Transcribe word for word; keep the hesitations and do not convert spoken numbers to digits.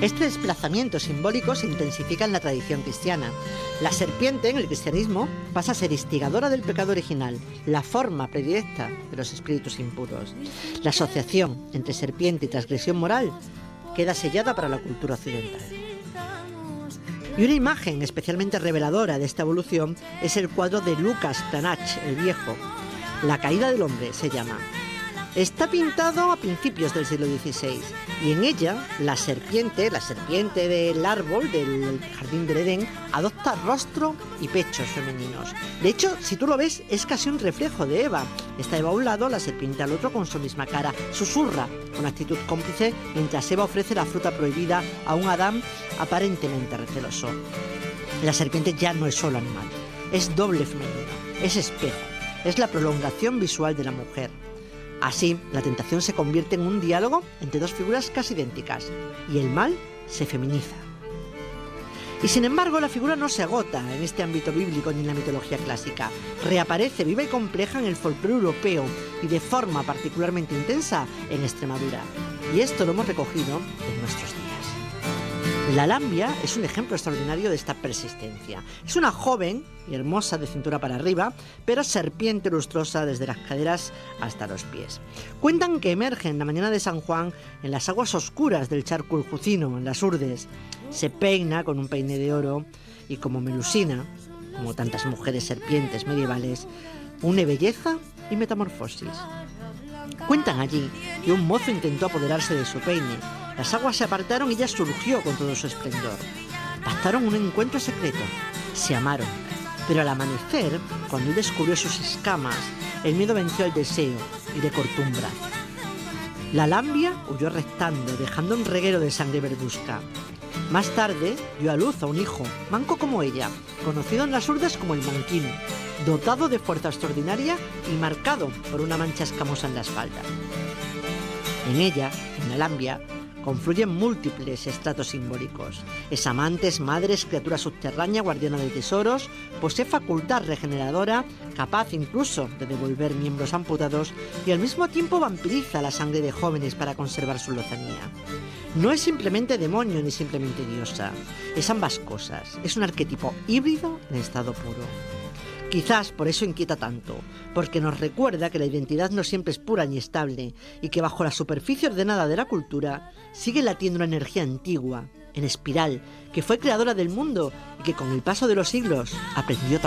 Este desplazamiento simbólico se intensifica en la tradición cristiana. La serpiente en el cristianismo pasa a ser instigadora del pecado original, la forma predilecta de los espíritus impuros. La asociación entre serpiente y transgresión moral queda sellada para la cultura occidental. Y una imagen especialmente reveladora de esta evolución es el cuadro de Lucas Cranach el Viejo. La caída del hombre se llama. Está pintado a principios del siglo dieciséis y en ella la serpiente, la serpiente del árbol del jardín del Edén, adopta rostro y pechos femeninos. De hecho, si tú lo ves, es casi un reflejo de Eva. Está Eva a un lado, la serpiente al otro con su misma cara. Susurra con actitud cómplice mientras Eva ofrece la fruta prohibida a un Adán aparentemente receloso. La serpiente ya no es solo animal, es doble femenino, es espejo, es la prolongación visual de la mujer. Así, la tentación se convierte en un diálogo entre dos figuras casi idénticas, y el mal se feminiza. Y sin embargo, la figura no se agota en este ámbito bíblico ni en la mitología clásica. Reaparece viva y compleja en el folclore europeo y de forma particularmente intensa en Extremadura. Y esto lo hemos recogido en nuestros días. La Lambia es un ejemplo extraordinario de esta persistencia. Es una joven y hermosa de cintura para arriba, pero serpiente lustrosa desde las caderas hasta los pies. Cuentan que emerge en la mañana de San Juan en las aguas oscuras del charco Uljucino, en las Urdes. Se peina con un peine de oro y como Melusina, como tantas mujeres serpientes medievales, une belleza y metamorfosis. Cuentan allí que un mozo intentó apoderarse de su peine. Las aguas se apartaron y ella surgió con todo su esplendor. Pactaron un encuentro secreto. Se amaron. Pero al amanecer, cuando él descubrió sus escamas, el miedo venció al deseo y le cortó un brazo. La Lambia huyó rectando, dejando un reguero de sangre verduzca. Más tarde dio a luz a un hijo, manco como ella, conocido en las Urdes como el Manquín, dotado de fuerza extraordinaria y marcado por una mancha escamosa en la espalda. En ella, en la Lambia, confluyen múltiples estratos simbólicos. Es amante, es madre, es criatura subterránea, guardiana de tesoros, posee facultad regeneradora, capaz incluso de devolver miembros amputados y al mismo tiempo vampiriza la sangre de jóvenes para conservar su lozanía. No es simplemente demonio ni simplemente diosa, es ambas cosas, es un arquetipo híbrido en estado puro. Quizás por eso inquieta tanto, porque nos recuerda que la identidad no siempre es pura ni estable y que bajo la superficie ordenada de la cultura sigue latiendo una energía antigua, en espiral, que fue creadora del mundo y que con el paso de los siglos aprendió